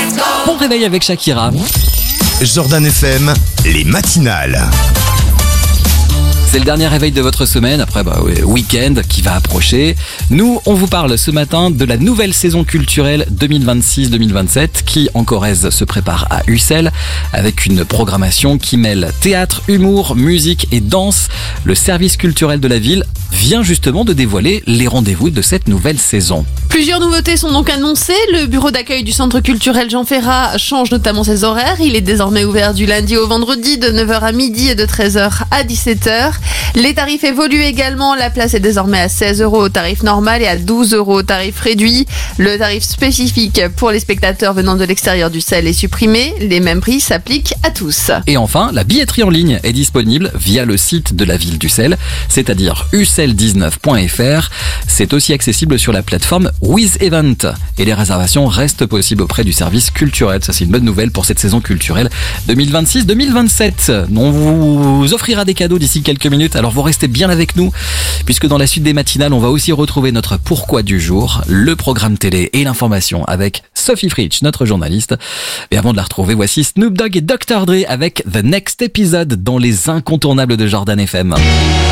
Bon réveil avec Shakira. Jordan FM, les matinales. C'est le dernier réveil de votre semaine, après week-end qui va approcher. Nous, on vous parle ce matin de la nouvelle saison culturelle 2026-2027 qui, en Corrèze, se prépare à Ussel avec une programmation qui mêle théâtre, humour, musique et danse. Le service culturel de la ville vient justement de dévoiler les rendez-vous de cette nouvelle saison. Plusieurs nouveautés sont donc annoncées. Le bureau d'accueil du centre culturel Jean Ferrat change notamment ses horaires. Il est désormais ouvert du lundi au vendredi de 9h à midi et de 13h à 17h. Les tarifs évoluent également. La place est désormais à 16 € au tarif normal et à 12 € au tarif réduit. Le tarif spécifique pour les spectateurs venant de l'extérieur du Sel est supprimé. Les mêmes prix s'appliquent à tous. Et enfin, la billetterie en ligne est disponible via le site de la ville d'Ussel, c'est-à-dire ussel19.fr. C'est aussi accessible sur la plateforme WizEvent. Et les réservations restent possibles auprès du service culturel. Ça, c'est une bonne nouvelle pour cette saison culturelle 2026-2027. On vous offrira des cadeaux d'ici quelques minutes. Alors vous restez bien avec nous, puisque dans la suite des matinales, on va aussi retrouver notre pourquoi du jour, le programme télé et l'information avec Sophie Fritsch, notre journaliste. Et avant de la retrouver, voici Snoop Dogg et Dr. Dre avec The Next Episode dans les incontournables de Jordan FM.